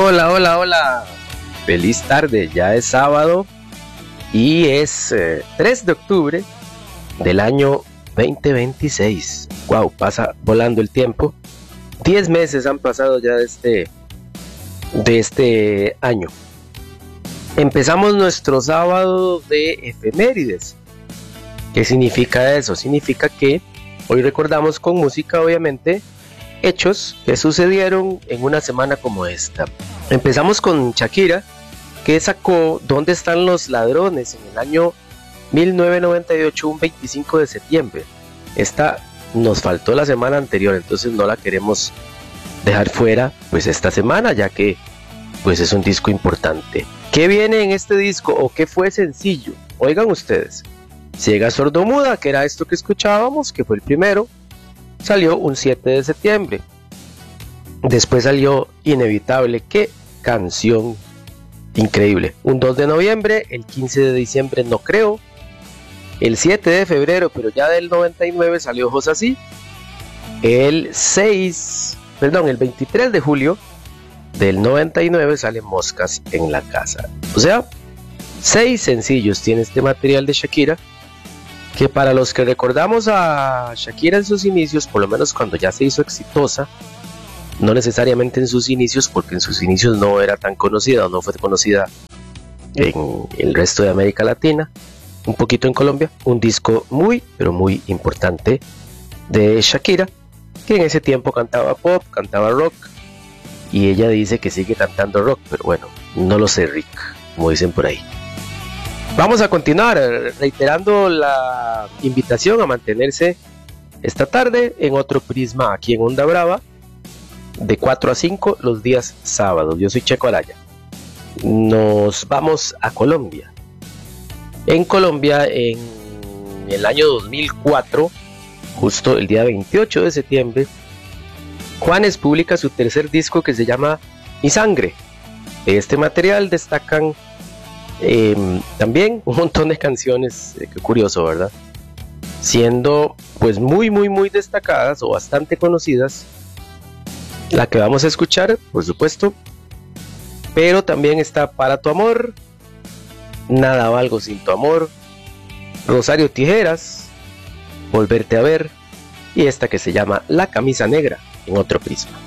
Hola, hola, hola. Feliz tarde, ya es sábado y es 3 de octubre del año 2026. Wow, pasa volando el tiempo. 10 meses han pasado ya de este año. Empezamos nuestro sábado de efemérides. ¿Qué significa eso? Significa que hoy recordamos con música, obviamente, hechos que sucedieron en una semana como esta. Empezamos con Shakira, que sacó ¿Dónde están los ladrones? En el año 1998, un 25 de septiembre. Esta nos faltó la semana anterior, entonces no la queremos dejar fuera pues esta semana, ya que pues es un disco importante. ¿Qué viene en este disco o qué fue sencillo? Oigan ustedes, Ciega Sordomuda, que era esto que escuchábamos, que fue el primero, salió un 7 de septiembre. Después salió Inevitable, qué canción increíble. Un 2 de noviembre, el 15 de diciembre No Creo, el 7 de febrero, pero ya del 99 salió Josasí. El 23 de julio del 99 sale Moscas en la Casa. O sea, 6 sencillos tiene este material de Shakira, que para los que recordamos a Shakira en sus inicios, por lo menos cuando ya se hizo exitosa, no necesariamente en sus inicios, porque en sus inicios no era tan conocida o no fue conocida en el resto de América Latina, un poquito en Colombia, un disco muy, pero muy importante de Shakira, que en ese tiempo cantaba pop, cantaba rock, y ella dice que sigue cantando rock, pero bueno, no lo sé, Rick, como dicen por ahí. Vamos a continuar reiterando la invitación a mantenerse esta tarde en otro Prisma aquí en Onda Brava, de 4 a 5 los días sábados. Yo soy Checo Araya. Nos vamos a Colombia. En Colombia, en el año 2004, justo el día 28 de septiembre, Juanes publica su tercer disco, que se llama Mi Sangre. De este material destacan también un montón de canciones, qué curioso, ¿verdad? Siendo pues muy destacadas o bastante conocidas la que vamos a escuchar, por supuesto, pero también está Para tu amor, Nada valgo sin tu amor, Rosario Tijeras, Volverte a ver, y esta que se llama La camisa negra, en otro Prisma.